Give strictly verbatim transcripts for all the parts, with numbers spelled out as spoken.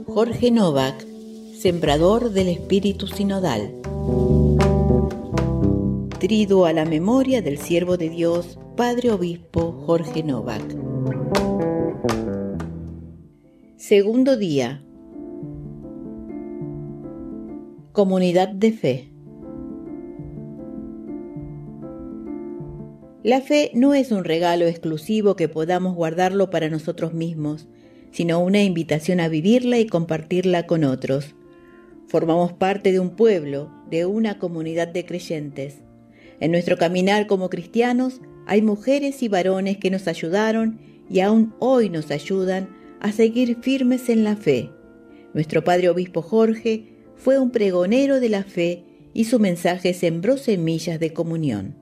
Jorge Novak, sembrador del espíritu sinodal. Triduo a la memoria del siervo de Dios, Padre Obispo Jorge Novak. Segundo día. Comunidad de fe. La fe no es un regalo exclusivo que podamos guardarlo para nosotros mismos, sino una invitación a vivirla y compartirla con otros. Formamos parte de un pueblo, de una comunidad de creyentes. En nuestro caminar como cristianos hay mujeres y varones que nos ayudaron y aún hoy nos ayudan a seguir firmes en la fe. Nuestro Padre Obispo Jorge fue un pregonero de la fe y su mensaje sembró semillas de comunión.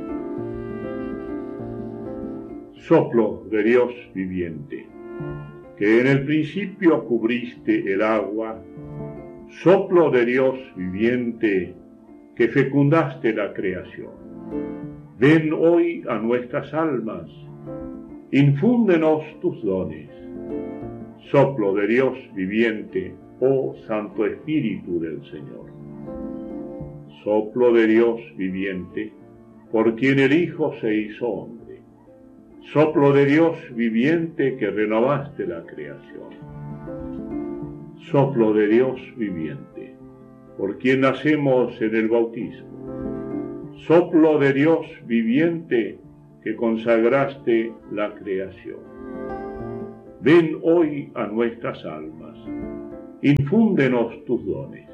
Soplo de Dios viviente, que en el principio cubriste el agua, soplo de Dios viviente, que fecundaste la creación. Ven hoy a nuestras almas, infúndenos tus dones. Soplo de Dios viviente, oh Santo Espíritu del Señor. Soplo de Dios viviente, por quien el Hijo se hizo hombre. Soplo de Dios viviente que renovaste la creación. Soplo de Dios viviente, por quien nacemos en el bautismo. Soplo de Dios viviente que consagraste la creación. Ven hoy a nuestras almas, infúndenos tus dones.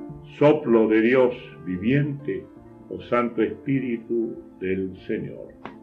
Soplo de Dios viviente, oh Santo Espíritu del Señor.